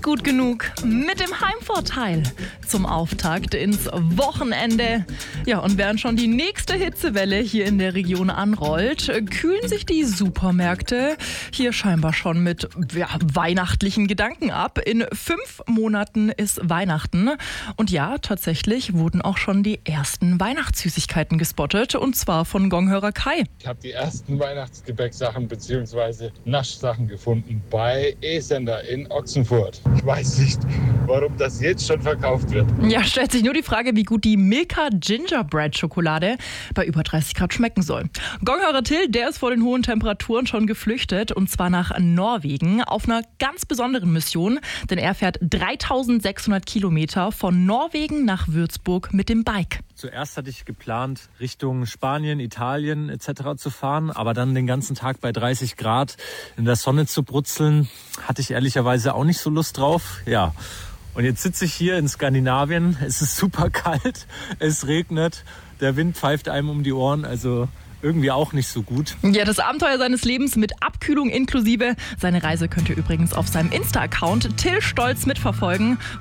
ist gut genug mit dem Heimvorteil zum Auftakt ins Wochenende. Ja, und während schon die nächste Hitzewelle hier in der Region anrollt, kühlen sich die Supermärkte hier scheinbar schon mit weihnachtlichen Gedanken ab. In 5 Monaten ist Weihnachten. Und ja, tatsächlich wurden auch schon die ersten Weihnachtssüßigkeiten gespottet. Und zwar von Gonghörer Kai. Ich habe die ersten Weihnachtsgebäcksachen bzw. Naschsachen gefunden bei E-Sender in Ochsenfurt. Ich weiß nicht, warum das jetzt schon verkauft wird. Ja, stellt sich nur die Frage, wie gut die Milka Gingerbread Schokolade bei über 30 Grad schmecken soll. Gonghörer Till, der ist vor den hohen Temperaturen schon geflüchtet, und zwar nach Norwegen auf einer ganz besonderen Mission, denn er fährt 3600 Kilometer von Norwegen nach Würzburg mit dem Bike. Zuerst hatte ich geplant, Richtung Spanien, Italien etc. zu fahren, aber dann den ganzen Tag bei 30 Grad in der Sonne zu brutzeln, hatte ich ehrlicherweise auch nicht so Lust drauf. Ja, und jetzt sitze ich hier in Skandinavien, es ist super kalt, es regnet, der Wind pfeift einem um die Ohren, also irgendwie auch nicht so gut. Ja, das Abenteuer seines Lebens mit Abkühlung inklusive. Seine Reise könnt ihr übrigens auf seinem Insta-Account Till Stolz mitverfolgen.